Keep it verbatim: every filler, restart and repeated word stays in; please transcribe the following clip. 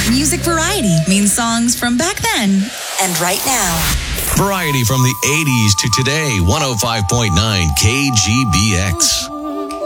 Music variety means songs from back then and right now. Variety from the eighties to today, one oh five point nine K G B X.